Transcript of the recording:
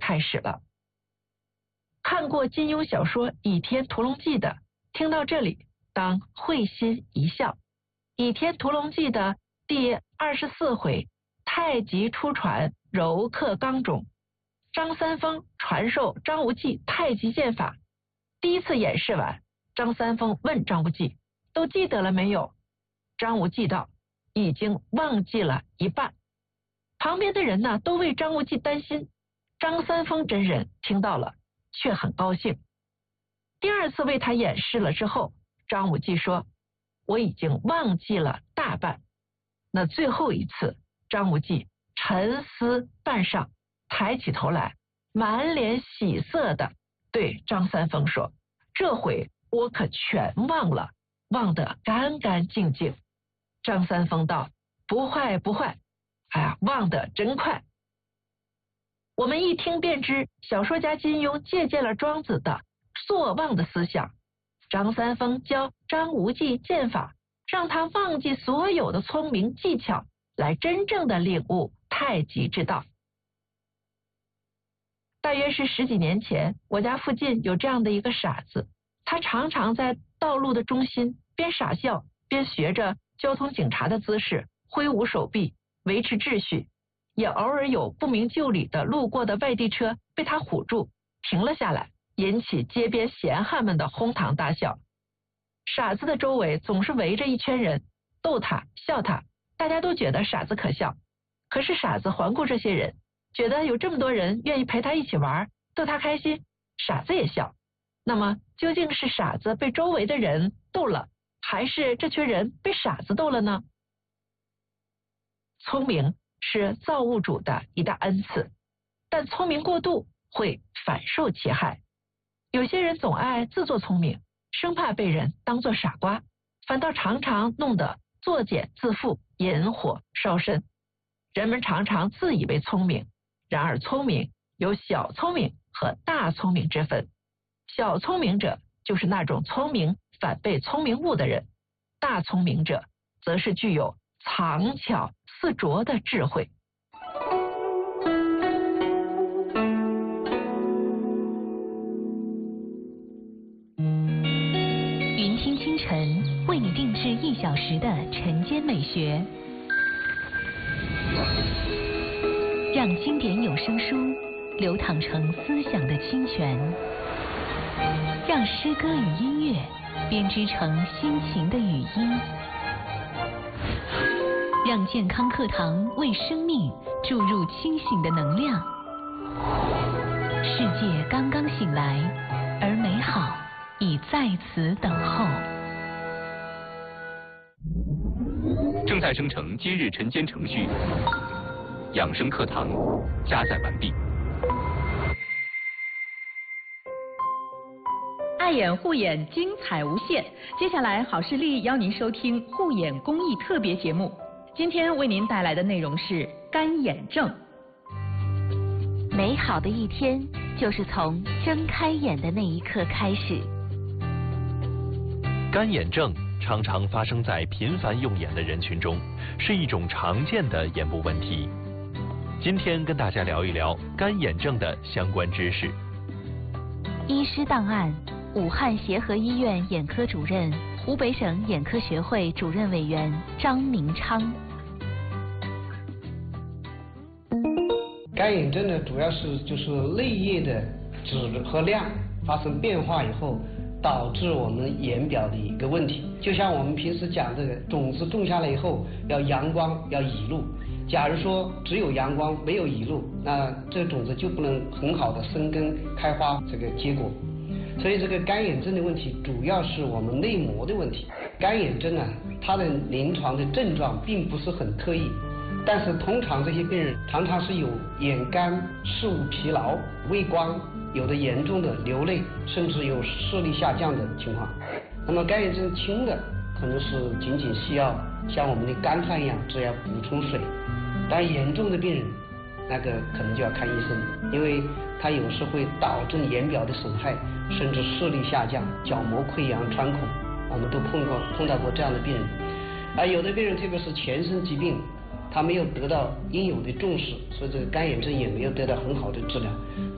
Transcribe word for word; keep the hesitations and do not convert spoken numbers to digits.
开始了。看过金庸小说《倚天屠龙记》的，听到这里当会心一笑。《倚天屠龙记》的第二十四回，太极出传柔克刚中，张三丰传授张无忌太极剑法。第一次演示完，张三丰问张无忌：“都记得了没有？”张无忌道：“已经忘记了一半。”旁边的人呢，都为张无忌担心。张三丰真人听到了，却很高兴。第二次为他演示了之后，张无忌说：“我已经忘记了大半。”那最后一次，张无忌沉思半晌，抬起头来，满脸喜色的对张三丰说：“这回我可全忘了，忘得干干净净。”张三丰道：“不坏不坏，哎呀，忘得真快。”我们一听便知，小说家金庸借鉴了庄子的坐忘的思想。张三丰教张无忌剑法，让他忘记所有的聪明技巧，来真正的领悟太极之道。大约是十几年前，我家附近有这样的一个傻子，他常常在道路的中心边傻笑边学着交通警察的姿势挥舞手臂维持秩序，也偶尔有不明就里的路过的外地车被他唬住停了下来，引起街边闲汉们的哄堂大笑。傻子的周围总是围着一圈人，逗他笑他，大家都觉得傻子可笑。可是傻子环顾这些人，觉得有这么多人愿意陪他一起玩，逗他开心，傻子也笑。那么究竟是傻子被周围的人逗了，还是这群人被傻子逗了呢？聪明是造物主的一大恩赐，但聪明过度会反受其害。有些人总爱自作聪明，生怕被人当作傻瓜，反倒常常弄得作茧自缚，引火烧身。人们常常自以为聪明，然而聪明有小聪明和大聪明之分。小聪明者就是那种聪明反被聪明误的人，大聪明者则是具有藏巧似拙的智慧。 云听清晨为你定制一小时的晨间美学，让经典有声书流淌成思想的清泉，让诗歌与音乐编织成心情的语音，让健康课堂为生命注入清醒的能量。世界刚刚醒来，而美好已在此等候。 正在生成今日晨间程序，养生课堂加载完毕。 爱眼护眼，精彩无限。接下来，好视力邀您收听护眼公益特别节目。今天为您带来的内容是干眼症。 美好的一天就是从睁开眼的那一刻开始。 干眼症常常发生在频繁用眼的人群中，是一种常见的眼部问题。今天跟大家聊一聊干眼症的相关知识。 医师档案：武汉协和医院眼科主任、湖北省眼科学会主任委员张明昌。 干眼症呢，主要是就是泪液的质和量发生变化以后，导致我们眼表的一个问题。就像我们平时讲这个种子种下来以后，要阳光，要雨露。假如说只有阳光没有雨露，那这个种子就不能很好的生根开花这个结果。所以这个干眼症的问题主要是我们内膜的问题。干眼症啊，它的临床的症状并不是很特异，但是通常这些病人常常是有眼干、视物疲劳、畏光，有的严重的流泪，甚至有视力下降的情况。那么干眼症轻的可能是仅仅需要像我们的肝汗一样，只要补充水。但严重的病人，那个可能就要看医生，因为它有时会导致眼表的损害，甚至视力下降、角膜溃疡、穿孔，我们都碰过碰到过这样的病人。而有的病人这个是全身疾病，他没有得到应有的重视，所以这个干眼症也没有得到很好的治疗。